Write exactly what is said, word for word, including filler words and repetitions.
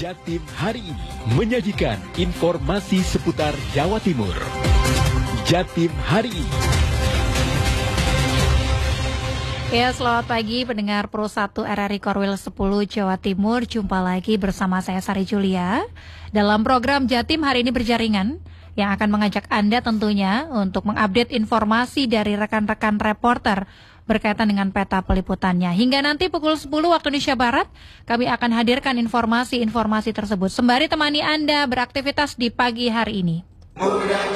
Jatim hari ini menyajikan informasi seputar Jawa Timur. Jatim hari ini. Ya, selamat pagi pendengar Pro satu R R I Korwil sepuluh Jawa Timur. Jumpa lagi bersama saya Sari Julia dalam program Jatim hari ini berjaringan yang akan mengajak Anda tentunya untuk mengupdate informasi dari rekan-rekan reporter berkaitan dengan peta peliputannya. Hingga nanti pukul sepuluh waktu Indonesia Barat, kami akan hadirkan informasi-informasi tersebut sembari temani Anda beraktivitas di pagi hari ini.